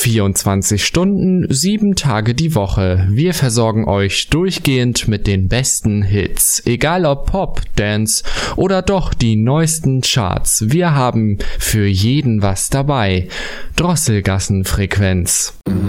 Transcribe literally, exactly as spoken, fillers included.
vierundzwanzig Stunden, sieben Tage die Woche. Wir versorgen euch durchgehend mit den besten Hits. Egal ob Pop, Dance oder doch die neuesten Charts. Wir haben für jeden was dabei. Drosselgassenfrequenz.